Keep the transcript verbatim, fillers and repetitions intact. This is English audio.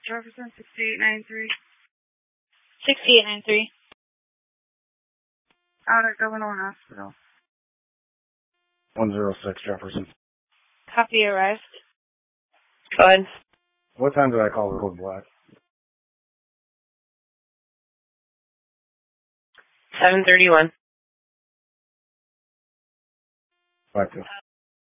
Jefferson, sixty-eight ninety-three. sixty-eight ninety-three. Out at Governor Hospital. one oh six Jefferson. Copy, arrived. Go ahead. What time did I call the code black? seven thirty-one. Five two.